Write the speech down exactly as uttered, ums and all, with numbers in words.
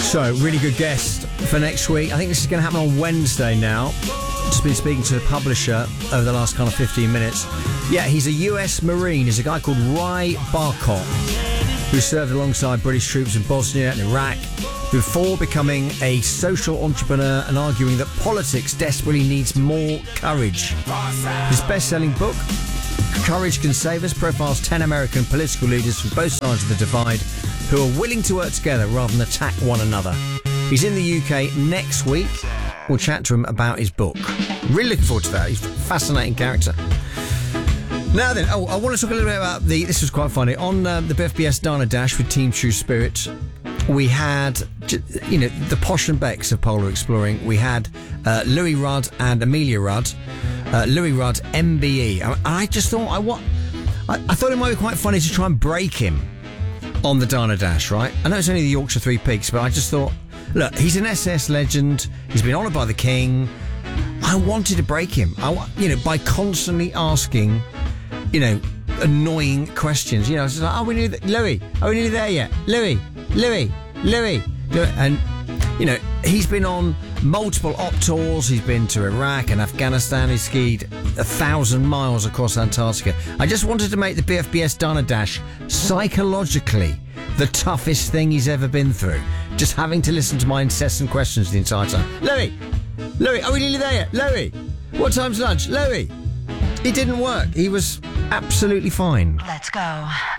So, really good guest for next week. I think this is going to happen on Wednesday now. Just been speaking to the publisher over the last kind of fifteen minutes. Yeah, he's a U S Marine. He's a guy called Ry Barkov, who served alongside British troops in Bosnia and Iraq, before becoming a social entrepreneur and arguing that politics desperately needs more courage. His best-selling book, Courage Can Save Us, profiles ten American political leaders from both sides of the divide who are willing to work together rather than attack one another. He's in the U K next week. We'll chat to him about his book. Really looking forward to that. He's a fascinating character. Now then, oh, I want to talk a little bit about the... This was quite funny. On uh, the B F B S Dana Dash with Team True Spirit, we had, you know, the Posh and Becks of Polar Exploring. We had uh, Louis Rudd and Amelia Rudd. Uh, Louis Rudd, M B E. And I just thought, I, what, I, I thought it might be quite funny to try and break him on the Dana Dash, right? I know it's only the Yorkshire Three Peaks, but I just thought, look, he's an S S legend. He's been honoured by the King. I wanted to break him. I, you know, by constantly asking, you know, annoying questions. You know, it's like, oh, we knew that, Louis. Are we nearly there yet? Louis, Louis, Louis, Louis. And, you know, he's been on multiple op tours. He's been to Iraq and Afghanistan. He skied a thousand miles across Antarctica. I just wanted to make the B F B S Dana Dash psychologically the toughest thing he's ever been through. Just having to listen to my incessant questions the entire time. Louis, Louis, are we nearly there yet? Louis, what time's lunch? Louis. It didn't work. He was absolutely fine. Let's go.